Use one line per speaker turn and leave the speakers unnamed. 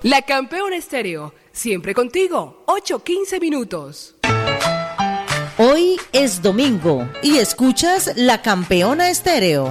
La Campeona Estéreo, siempre contigo, 8:15 minutos.
Hoy es domingo y escuchas La Campeona Estéreo.